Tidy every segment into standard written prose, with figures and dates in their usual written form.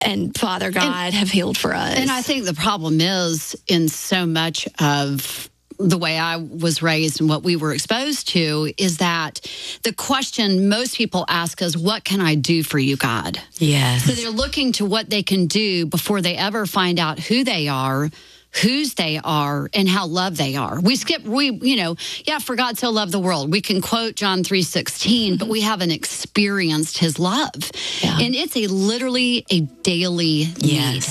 and Father God have healed for us. And I think the problem is in so much of the way I was raised and what we were exposed to is that the question most people ask is, what can I do for you, God? Yes. So they're looking to what they can do before they ever find out who they are, whose they are, and how loved they are. For God so loved the world. We can quote John 3:16, but we haven't experienced his love. Yeah. And it's literally a daily need.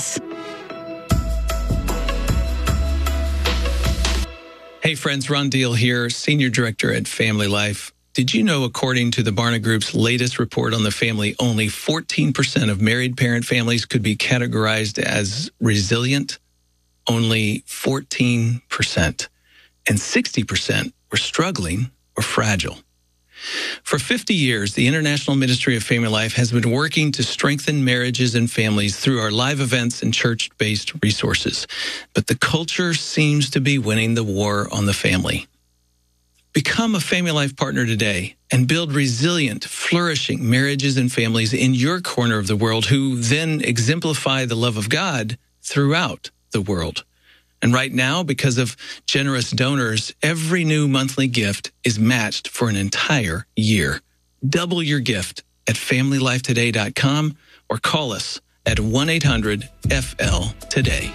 Hey friends, Ron Deal here, Senior Director at Family Life. Did you know, according to the Barna Group's latest report on the family, only 14% of married parent families could be categorized as resilient? Only 14%. And 60% were struggling or fragile. For 50 years, the International Ministry of Family Life has been working to strengthen marriages and families through our live events and church-based resources. But the culture seems to be winning the war on the family. Become a Family Life partner today and build resilient, flourishing marriages and families in your corner of the world who then exemplify the love of God throughout the world. And right now, because of generous donors, every new monthly gift is matched for an entire year. Double your gift at FamilyLifeToday.com or call us at 1-800-FL-TODAY.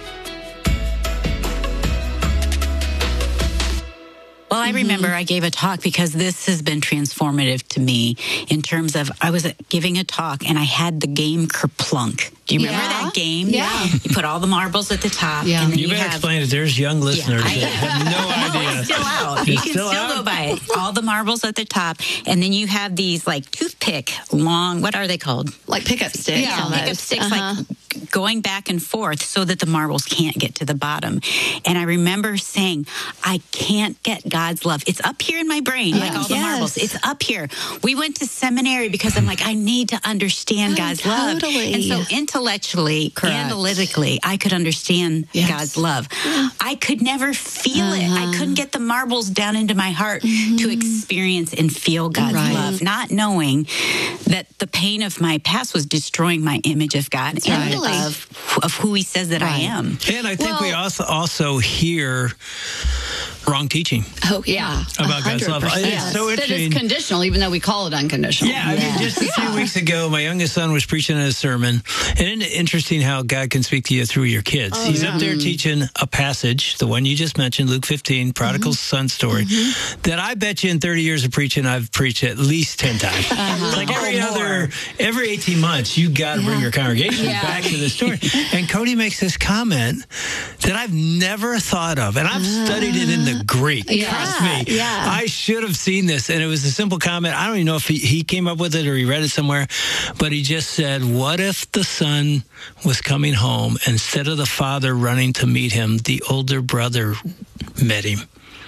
Well, I remember I gave a talk because this has been transformative to me in terms of I was giving a talk and I had the game Kerplunk. Do you remember that game? Yeah. You put all the marbles at the top. Yeah. And then You better explain it. There's young listeners that have no idea. It's still out. You can still go by it. All the marbles at the top. And then you have these like toothpick long, what are they called? like pickup sticks. Yeah, almost. Pickup sticks, like going back and forth so that the marbles can't get to the bottom. And I remember saying, I can't get God's love. It's up here in my brain, like all the marbles. It's up here. We went to seminary because I'm like, I need to understand God's love. And so intellectually, analytically, I could understand God's love. I could never feel it. I couldn't get the marbles down into my heart to experience and feel God's love, not knowing that the pain of my past was destroying my image of God and of who he says that I am. And I think we also hear wrong teaching. Oh, yeah. About God's love. It's so That interesting. is conditional, even though we call it unconditional. Yeah, I mean, just a few weeks ago, my youngest son was preaching a sermon. And isn't it interesting how God can speak to you through your kids? He's up there teaching a passage, the one you just mentioned, Luke 15, prodigal son story, that I bet you in 30 years of preaching, I've preached at least 10 times. It's like every 18 months, you got to bring your congregation back to the story. And Cody makes this comment that I've never thought of, and I've studied it in the Greek. Trust me. I should have seen this. And it was a simple comment. I don't even know if he came up with it or he read it somewhere, but he just said, what if the son was coming home, instead of the father running to meet him, the older brother met him?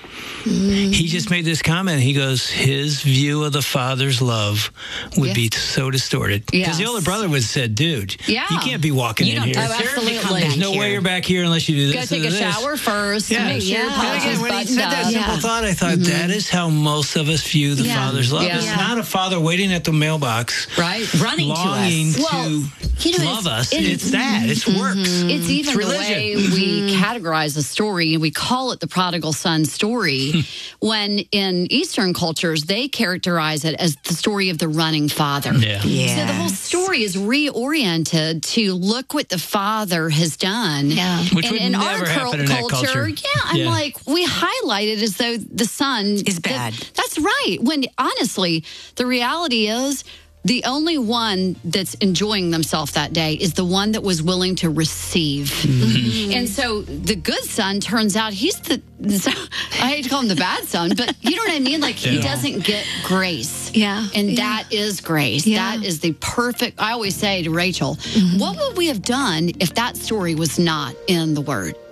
He just made this comment. He goes, his view of the father's love would be so distorted. Because the older brother would have said, dude, you can't be walking in here. Absolutely. There's no way you're back here unless you do this. Go take a shower first. Make sure your And again, when he said that up. simple thought, I thought that is how most of us view the father's love. It's not a father waiting at the mailbox, running longing to us. to love us. It's that. It's works. It's even the religion. way we categorize a story, and we call it the prodigal son story, when in Eastern cultures, they characterize it as the story of the running father. So the whole story is reoriented to look what the father has done. Which and would in never our happen in that culture. I'm like, we highlight it as though the son is bad. That's right. When honestly, the reality is, the only one that's enjoying themselves that day is the one that was willing to receive. And so the good son turns out he's I hate to call him the bad son, but you know what I mean? Like he doesn't get grace. And that is grace. That is the perfect, I always say to Rachel, what would we have done if that story was not in the Word?